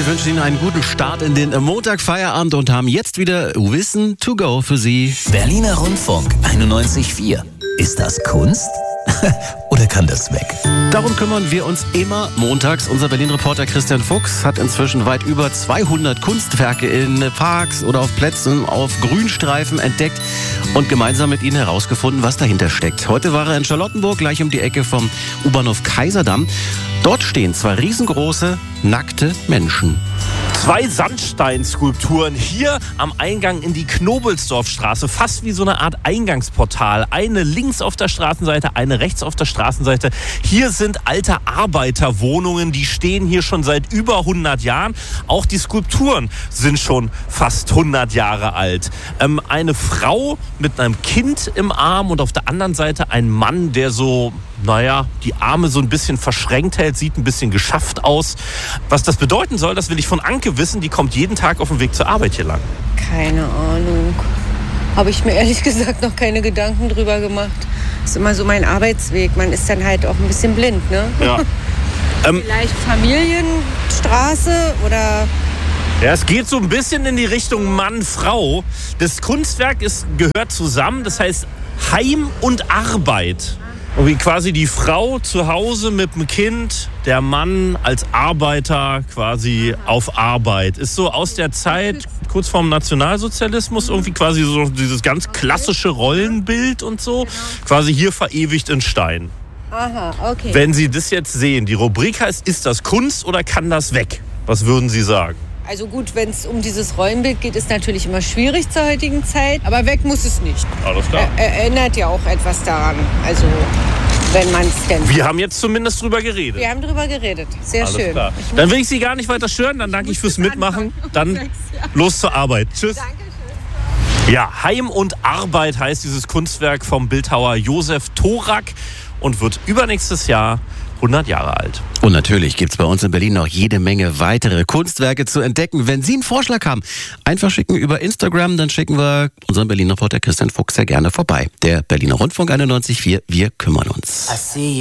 Wir wünschen Ihnen einen guten Start in den Montagfeierabend und haben jetzt wieder Wissen to go für Sie. Berliner Rundfunk 91.4. Ist das Kunst? Oder kann das weg? Darum kümmern wir uns immer montags. Unser Berlin-Reporter Christian Fuchs hat inzwischen weit über 200 Kunstwerke in Parks oder auf Plätzen, auf Grünstreifen entdeckt und gemeinsam mit ihnen herausgefunden, was dahinter steckt. Heute war er in Charlottenburg, gleich um die Ecke vom U-Bahnhof Kaiserdamm. Dort stehen zwei riesengroße, nackte Menschen. 2 Sandsteinskulpturen hier am Eingang in die Knobelsdorfstraße, fast wie so eine Art Eingangsportal. Eine links auf der Straßenseite, eine rechts auf der Straßenseite. Hier sind alte Arbeiterwohnungen, die stehen hier schon seit über 100 Jahren. Auch die Skulpturen sind schon fast 100 Jahre alt. Eine Frau mit einem Kind im Arm und auf der anderen Seite ein Mann, der so, die Arme so ein bisschen verschränkt hält, sieht ein bisschen geschafft aus. Was das bedeuten soll, das will ich von Anke wissen. Die kommt jeden Tag auf dem Weg zur Arbeit hier lang. Keine Ahnung. Habe ich mir ehrlich gesagt noch keine Gedanken drüber gemacht. Das ist immer so mein Arbeitsweg. Man ist dann halt auch ein bisschen blind, ne? Ja. Vielleicht Familienstraße oder... Ja, es geht so ein bisschen in die Richtung Mann-Frau. Das Kunstwerk gehört zusammen, das heißt Heim und Arbeit. Und wie quasi die Frau zu Hause mit dem Kind, der Mann als Arbeiter quasi auf Arbeit. Ist so aus der Zeit kurz vorm Nationalsozialismus irgendwie quasi so dieses ganz klassische Rollenbild und so. Quasi hier verewigt in Stein. Aha, okay. Wenn Sie das jetzt sehen, die Rubrik heißt, ist das Kunst oder kann das weg? Was würden Sie sagen? Also gut, wenn es um dieses Rollenbild geht, ist natürlich immer schwierig zur heutigen Zeit. Aber weg muss es nicht. Alles klar. Erinnert ja auch etwas daran. Also wenn man es denn... Wir haben jetzt zumindest drüber geredet. Wir haben drüber geredet. Sehr Alles schön. Klar. Dann will ich Sie gar nicht weiter stören. Dann danke ich fürs Mitmachen. Dann los zur Arbeit. Tschüss. Dankeschön. Ja, Heim und Arbeit heißt dieses Kunstwerk vom Bildhauer Josef Thorak und wird übernächstes Jahr 100 Jahre alt. Und natürlich gibt es bei uns in Berlin noch jede Menge weitere Kunstwerke zu entdecken. Wenn Sie einen Vorschlag haben, einfach schicken über Instagram, dann schicken wir unseren Berliner Reporter Christian Fuchs sehr gerne vorbei. Der Berliner Rundfunk 91.4, wir kümmern uns.